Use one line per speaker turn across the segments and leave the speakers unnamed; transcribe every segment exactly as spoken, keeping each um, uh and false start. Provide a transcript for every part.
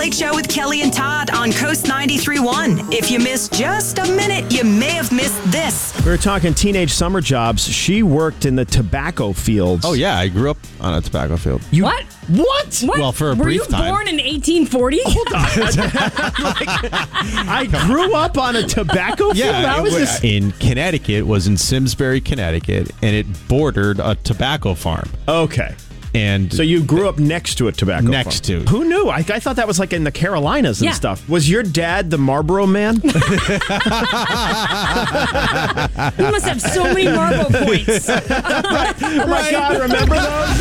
Blake Show with Kelly and Todd on Coast ninety-three point one. If you missed just a minute, you may have missed this.
We were talking teenage summer jobs. She worked in the tobacco fields.
Oh, yeah. I grew up on a tobacco field.
You,
What?
What?
What?
Well, for a
Were
brief
you
time.
born in eighteen forty?
Hold on. Like, I grew up on a tobacco field?
Yeah,
How
it
is
was
this?
in Connecticut, was in Simsbury, Connecticut, and it bordered a tobacco farm.
Okay.
And
So you grew up next to a tobacco
Next
farm.
to.
Who knew? I, I thought that was like in the Carolinas and
Yeah.
stuff. Was your dad the Marlboro man?
You must have so many Marble points.
Oh my God, remember those?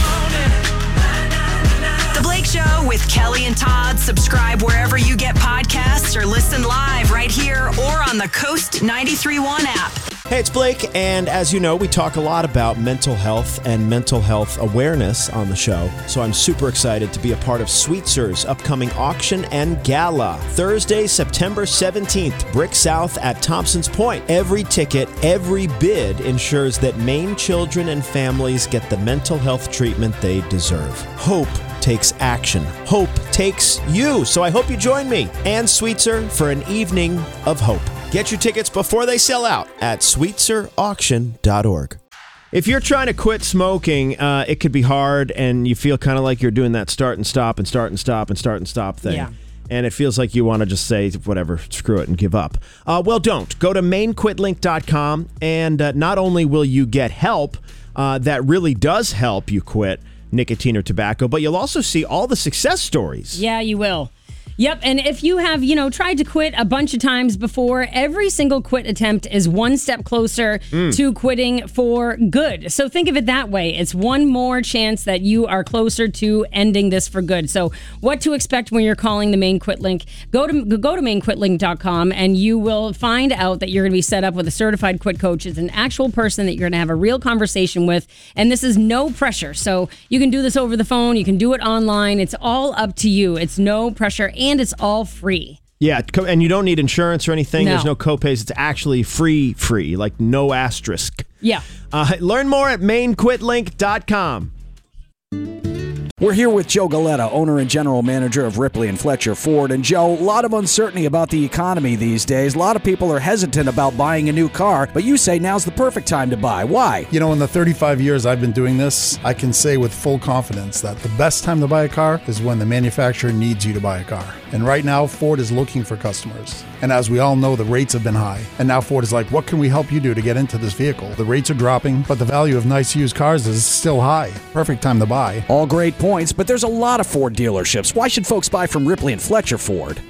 The Blake Show with Kelly and Todd. Subscribe wherever you get podcasts or listen live right here or on the Coast ninety-three point one app.
Hey, it's Blake, and as you know, we talk a lot about mental health and mental health awareness on the show, so I'm super excited to be a part of Sweetzer's upcoming auction and gala. Thursday, September seventeenth, Brick South at Thompson's Point. Every ticket, every bid ensures that Maine children and families get the mental health treatment they deserve. Hope takes action. Hope takes you, so I hope you join me and Sweetser for an evening of hope. Get your tickets before they sell out at sweetser auction dot org. If you're trying to quit smoking, uh, it could be hard, and you feel kind of like you're doing that start and stop and start and stop and start and stop thing.
Yeah.
And it feels like you want to just say, whatever, screw it and give up. Uh, well, don't. Go to maine quit link dot com, and uh, not only will you get help uh, that really does help you quit nicotine or tobacco, but you'll also see all the success stories.
Yeah, you will. Yep, and if you have, you know, tried to quit a bunch of times before, every single quit attempt is one step closer
Mm.
to quitting for good. So think of it that way. It's one more chance that you are closer to ending this for good. So what to expect when you're calling the Maine Quit Link? Go to go to maine quit link dot com and you will find out that you're going to be set up with a certified quit coach. It's an actual person that you're going to have a real conversation with, and this is no pressure. So you can do this over the phone, you can do it online. It's all up to you. It's no pressure. And it's all free.
Yeah, co- and you don't need insurance or anything.
No.
There's no copays. It's actually free, free, like no asterisk.
Yeah.
Uh, learn more at maine quit link dot com.
We're here with Joe Galetta, owner and general manager of Ripley and Fletcher Ford. And Joe, a lot of uncertainty about the economy these days. A lot of people are hesitant about buying a new car, but you say now's the perfect time to buy. Why?
You know, in the thirty-five years I've been doing this, I can say with full confidence that the best time to buy a car is when the manufacturer needs you to buy a car. And right now, Ford is looking for customers. And as we all know, the rates have been high. And now Ford is like, what can we help you do to get into this vehicle? The rates are dropping, but the value of nice used cars is still high. Perfect time to buy.
All great points, but there's a lot of Ford dealerships. Why should folks buy from Ripley and Fletcher Ford?